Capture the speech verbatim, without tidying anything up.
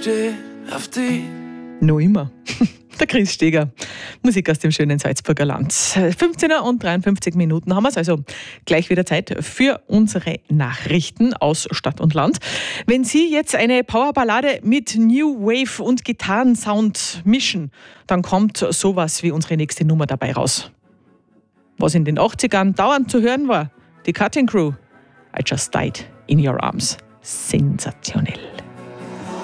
steh auf dich. Noch immer. Der Chris Steger, Musik aus dem schönen Salzburger Land. fünfzehn Uhr und dreiundfünfzig Minuten haben wir es, also gleich wieder Zeit für unsere Nachrichten aus Stadt und Land. Wenn Sie jetzt eine Powerballade mit New Wave und Gitarrensound mischen, dann kommt sowas wie unsere nächste Nummer dabei raus. Was in den achtzigern dauernd zu hören war, die Cutting Crew, I Just Died in Your Arms. Sensationell.